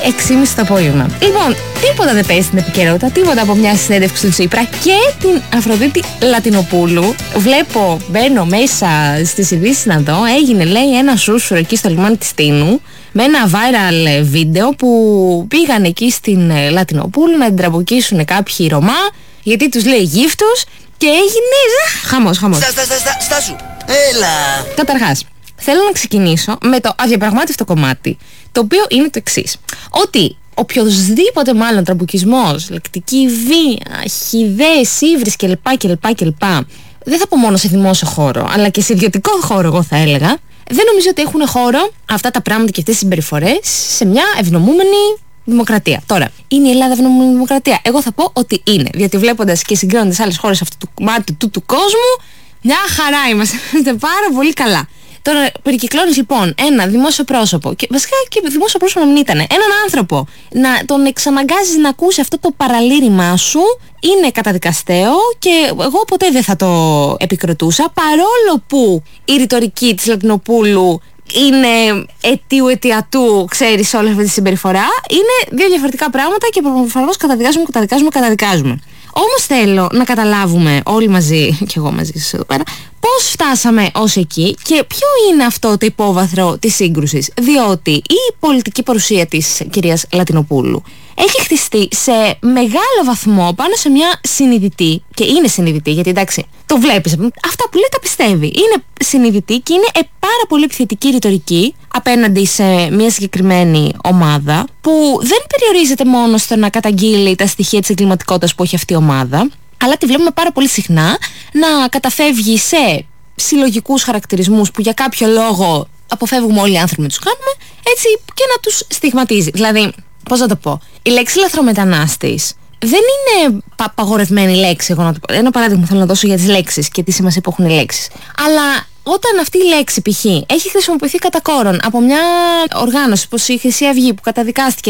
6:30 το απόγευμα. Λοιπόν, τίποτα δεν παίζει στην επικαιρότητα, τίποτα από μια συνέντευξη του Τσίπρα και την Αφροδίτη Λατινοπούλου. Βλέπω, μπαίνω μέσα στις ειδήσεις να δω, έγινε λέει ένα σούσουρο εκεί στο λιμάνι της Τίνου με ένα viral βίντεο που πήγαν εκεί στην Λατινοπούλου να την τραμποκίσουν κάποιοι Ρωμά γιατί τους λέει γύφτους και έγινε χαμός. Στάσου, έλα. Καταρχάς, θέλω να ξεκινήσω με το αδιαπραγμάτευτο κομμάτι, το οποίο είναι το εξής. Ότι οποιοδήποτε μάλλον τραμπουκισμός, λεκτική βία, χυδές, ύβρις κλπ. Δεν θα πω μόνο σε δημόσιο χώρο, αλλά και σε ιδιωτικό χώρο, εγώ θα έλεγα. Δεν νομίζω ότι έχουν χώρο αυτά τα πράγματα και αυτές τις συμπεριφορές σε μια ευνομούμενη δημοκρατία. Τώρα, είναι η Ελλάδα ευνομούμενη δημοκρατία? Εγώ θα πω ότι είναι. Διότι βλέποντας και συγκρίνοντας άλλες χώρες αυτού του κομμάτι του κόσμου, μια χαρά είμαστε πάρα πολύ καλά. Τώρα, περικυκλώνεις λοιπόν ένα δημόσιο πρόσωπο, και βασικά και δημόσιο πρόσωπο να μην ήταν, έναν άνθρωπο, να τον εξαναγκάζεις να ακούσει αυτό το παραλήρημά σου, είναι καταδικαστέο και εγώ ποτέ δεν θα το επικροτούσα, παρόλο που η ρητορική της Λατινοπούλου είναι αιτίου αιτιατού, ξέρεις, όλη αυτή τη συμπεριφορά. Είναι δύο διαφορετικά πράγματα και προφανώς καταδικάζουμε. Όμως θέλω να καταλάβουμε όλοι μαζί, και εγώ μαζί σας εδώ πέρα, πώς φτάσαμε ως εκεί και ποιο είναι αυτό το υπόβαθρο της σύγκρουσης. Διότι η πολιτική παρουσία της κυρίας Λατινοπούλου έχει χτιστεί σε μεγάλο βαθμό πάνω σε μια συνειδητή, και είναι συνειδητή γιατί εντάξει το βλέπεις, αυτά που λέει τα πιστεύει, είναι συνειδητή και είναι πάρα πολύ επιθετική ρητορική απέναντι σε μια συγκεκριμένη ομάδα που δεν περιορίζεται μόνο στο να καταγγείλει τα στοιχεία της εγκληματικότητας που έχει αυτή η ομάδα, αλλά τη βλέπουμε πάρα πολύ συχνά να καταφεύγει σε συλλογικούς χαρακτηρισμούς που για κάποιο λόγο αποφεύγουμε όλοι οι άνθρωποι να τους κάνουμε, έτσι, και να τους στιγματίζει. Δηλαδή, πώς να το πω, η λέξη λαθρομετανάστης δεν είναι απαγορευμένη λέξη, εγώ να το πω. Ένα παράδειγμα θέλω να δώσω για τις λέξεις και τι σημασία που έχουν οι λέξεις. Αλλά όταν αυτή η λέξη π.χ. έχει χρησιμοποιηθεί κατά κόρον από μια οργάνωση όπως η Χρυσή Αυγή που καταδικάστηκε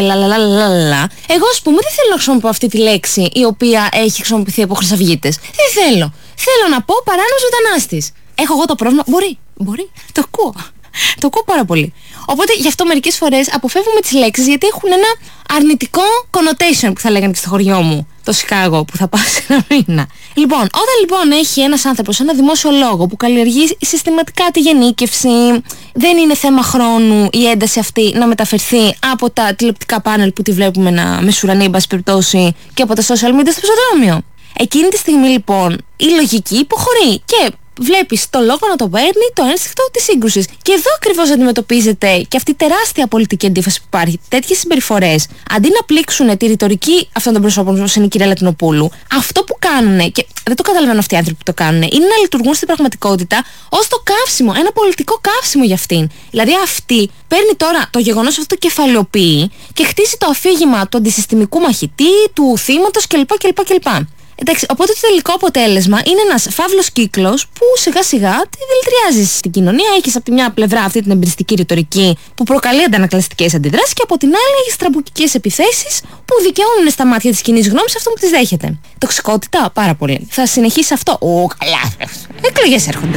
εγώ ας πούμε δεν θέλω να χρησιμοποιώ αυτή τη λέξη η οποία έχει χρησιμοποιηθεί από χρυσαυγίτες. Δεν θέλω. Θέλω να πω παράνομος μετανάστης. Έχω εγώ το πρόβλημα? Μπορεί. Το ακούω. Το ακούω πάρα πολύ. Οπότε γι' αυτό μερικές φορές αποφεύγουμε τις λέξεις γιατί έχουν ένα αρνητικό connotation που θα λέγανε και στο χωριό μου, το Σικάγο, που θα πάω σε ένα μήνα. Λοιπόν, όταν λοιπόν έχει ένας άνθρωπος ένα δημόσιο λόγο που καλλιεργεί συστηματικά τη γενίκευση, δεν είναι θέμα χρόνου η ένταση αυτή να μεταφερθεί από τα τηλεοπτικά πάνελ που τη βλέπουμε να μεσουρανεί, εν πάση περιπτώσει, και από τα social media στο πεζοδρόμιο. Εκείνη τη στιγμή λοιπόν η λογική υποχωρεί και βλέπεις το λόγο να το παίρνει το ένστικτο της σύγκρουσης. Και εδώ ακριβώς αντιμετωπίζεται και αυτή η τεράστια πολιτική αντίφαση που υπάρχει. Τέτοιες συμπεριφορές, αντί να πλήξουν τη ρητορική αυτών των προσώπων, όπως είναι η κυρία Λατινοπούλου, αυτό που κάνουν, και δεν το καταλαβαίνω αυτοί οι άνθρωποι που το κάνουν, είναι να λειτουργούν στην πραγματικότητα ως το καύσιμο, ένα πολιτικό καύσιμο για αυτήν. Δηλαδή αυτή παίρνει τώρα το γεγονός αυτό, το κεφαλαιοποιεί και χτίσει το αφήγημα του αντισυστημικού μαχητή, του θύματος κλπ. Εντάξει, οπότε το τελικό αποτέλεσμα είναι ένας φαύλος κύκλος που σιγά σιγά τη δηλητηριάζει στην κοινωνία. Έχεις από τη μια πλευρά αυτή την εμπειριστική ρητορική που προκαλεί αντανακλαστικές αντιδράσεις και από την άλλη έχεις τραμπουκικές επιθέσεις που δικαιώνουν στα μάτια της κοινής γνώμης αυτό που τις δέχεται. Τοξικότητα, πάρα πολύ. Θα συνεχίσει αυτό? Καλά. Εκλογές έρχονται.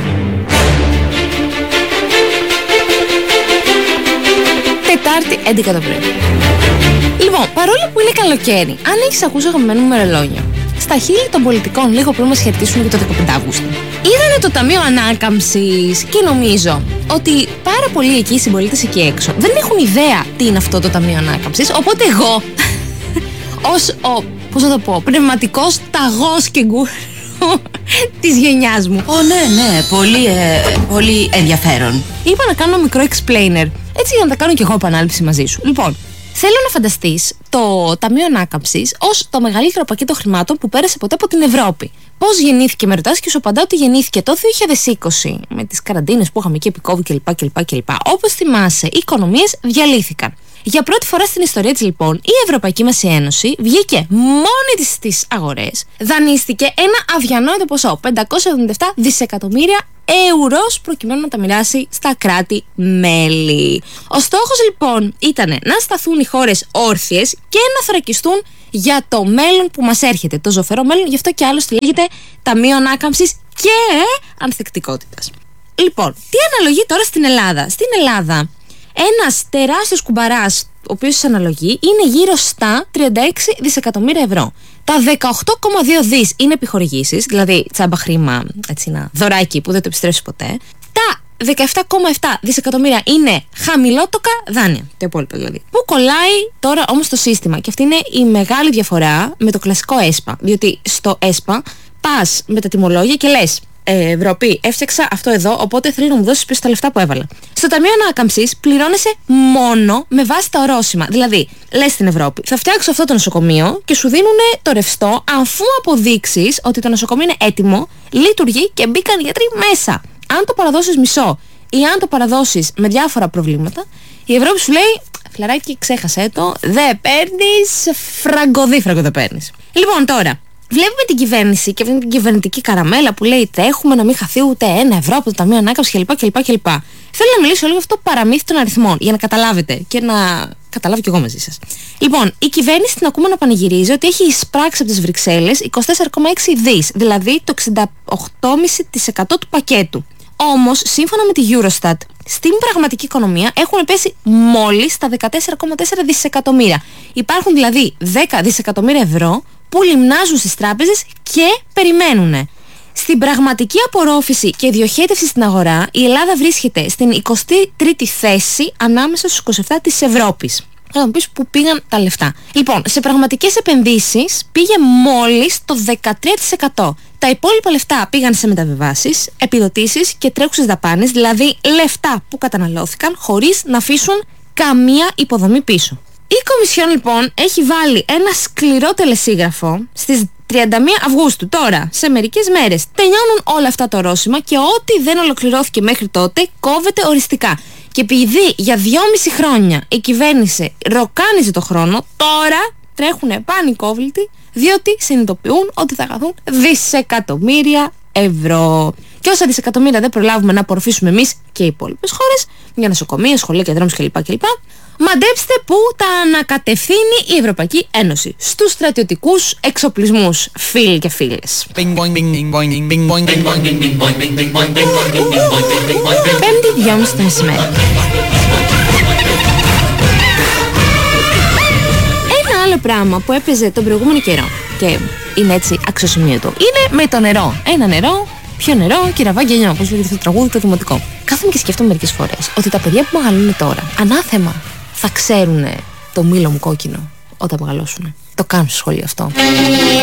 Τετάρτη 11 το πρωί. Λοιπόν, παρόλο που είναι καλοκαίρι, αν έχεις ακούσει αγαπημένο μου μερολόγιο, στα χείλη των πολιτικών λίγο πριν μας χαιρετήσουν για το 15 Αύγουστο, είδανε το Ταμείο Ανάκαμψης και νομίζω ότι πάρα πολλοί εκεί οι συμπολίτες εκεί έξω δεν έχουν ιδέα τι είναι αυτό το Ταμείο Ανάκαμψης, οπότε εγώ ως ο, πώς θα το πω, πνευματικός ταγός και γκουρ της γενιάς μου. Ναι, πολύ ενδιαφέρον. Είπα να κάνω ένα μικρό explainer, έτσι για να τα κάνω κι εγώ επανάληψη μαζί σου. Λοιπόν, θέλω να φανταστείς το Ταμείο Ανάκαμψης ως το μεγαλύτερο πακέτο χρημάτων που πέρασε ποτέ από την Ευρώπη. Πώς γεννήθηκε, με ρωτάς, και σου απαντάω ότι γεννήθηκε το 2020 με τις καραντίνες που είχαμε και επί COVID κλπ. Όπως θυμάσαι, οι οικονομίες διαλύθηκαν. Για πρώτη φορά στην ιστορία της λοιπόν η Ευρωπαϊκή Μέση Ένωση βγήκε μόνη της στις αγορές, δανείστηκε ένα αδιανόητο ποσό, 577 δισεκατομμύρια ευρώ, προκειμένου να τα μοιράσει στα κράτη-μέλη. Ο στόχος λοιπόν ήταν να σταθούν οι χώρες όρθιες και να θωρακιστούν για το μέλλον που μας έρχεται, το ζωφερό μέλλον, γι' αυτό και άλλωστε λέγεται Ταμείο Ανάκαμψης και Ανθεκτικότητας. Λοιπόν, τι αναλογεί τώρα στην Ελλάδα? Στην Ελλάδα ένας τεράστιος κουμπαράς ο οποίος αναλογεί, είναι γύρω στα 36 δισεκατομμύρια ευρώ. Τα 18,2 δις είναι επιχορηγήσεις, δηλαδή τσάμπα χρήμα, έτσι, ένα δωράκι που δεν το επιστρέφεις ποτέ. Τα 17,7 δισεκατομμύρια είναι χαμηλότοκα δάνεια, το υπόλοιπο δηλαδή. Πού κολλάει τώρα όμως το σύστημα? Και αυτή είναι η μεγάλη διαφορά με το κλασικό ΕΣΠΑ. Διότι στο ΕΣΠΑ πας με τα τιμολόγια και λες, Ευρώπη, έφτιαξα αυτό εδώ, οπότε θέλω να μου δώσεις πίσω τα λεφτά που έβαλα. Στο Ταμείο Ανάκαμψης πληρώνεσαι μόνο με βάση τα ορόσημα. Δηλαδή, λες στην Ευρώπη, θα φτιάξω αυτό το νοσοκομείο και σου δίνουν το ρευστό αφού αποδείξεις ότι το νοσοκομείο είναι έτοιμο, λειτουργεί και μπήκαν γιατροί μέσα. Αν το παραδώσεις μισό ή αν το παραδώσεις με διάφορα προβλήματα, η Ευρώπη σου λέει, φλαράκι, ξέχασέ το, δεν παίρνεις, φραγκοδίφραγκο δεν παίρνεις. Λοιπόν, τώρα, βλέπουμε την κυβέρνηση και αυτή την κυβερνητική καραμέλα που λέει τρέχουμε να μην χαθεί ούτε ένα ευρώ από το Ταμείο Ανάκαμψης κλπ. Θέλω να μιλήσω λίγο αυτό το παραμύθι των αριθμών για να καταλάβετε και να καταλάβω κι εγώ μαζί σας. Λοιπόν, η κυβέρνηση την ακούμε να πανηγυρίζει ότι έχει εισπράξει από τις Βρυξέλλες 24,6 δις, δηλαδή το 68,5% του πακέτου. Όμως, σύμφωνα με τη Eurostat, στην πραγματική οικονομία έχουν πέσει μόλις τα 14,4 δισεκατομμύρια. Υπάρχουν δηλαδή 10 δισεκατομμύρια ευρώ που λιμνάζουν στις τράπεζες και περιμένουν. Στην πραγματική απορρόφηση και διοχέτευση στην αγορά, η Ελλάδα βρίσκεται στην 23η θέση ανάμεσα στους 27 της Ευρώπης. Θα μου πεις που πήγαν τα λεφτά. Λοιπόν, σε πραγματικές επενδύσεις πήγε μόλις το 13%. Τα υπόλοιπα λεφτά πήγαν σε μεταβιβάσεις, επιδοτήσεις και τρέχουσες δαπάνες, δηλαδή λεφτά που καταναλώθηκαν χωρίς να αφήσουν καμία υποδομή πίσω. Η Κομισιόν λοιπόν έχει βάλει ένα σκληρό τελεσίγραφο στις 31 Αυγούστου. Τώρα, σε μερικές μέρες, τελειώνουν όλα αυτά τα ορόσημα και ό,τι δεν ολοκληρώθηκε μέχρι τότε κόβεται οριστικά. Και επειδή για 2,5 χρόνια η κυβέρνηση ροκάνιζε το χρόνο, τώρα τρέχουνε πανικόβλητοι διότι συνειδητοποιούν ότι θα χαθούν δισεκατομμύρια ευρώ. Και όσα δισεκατομμύρια δεν προλάβουμε να απορροφήσουμε εμείς και οι υπόλοιπες χώρες, για νοσοκομεία, σχολεία και δρόμους κλπ. Μαντέψτε που τα ανακατευθύνει η Ευρωπαϊκή Ένωση. Στους στρατιωτικούς εξοπλισμούς, φίλοι και φίλες. 5η 2:30 το μεσημέρι. Ένα άλλο πράγμα που έπαιζε τον προηγούμενο καιρό και είναι έτσι αξιοσημείωτο είναι με το νερό. Ένα νερό, πιο νερό και ραβάγγελιο, όπως λέγεται το τραγούδι το δημοτικό. Κάθομαι και σκέφτομαι μερικές φορές ότι τα παιδιά που μεγαλώνουν τώρα, ανάθεμα, θα ξέρουν το μήλο μου κόκκινο όταν μεγαλώσουν. Το κάνουν στο σχολείο αυτό.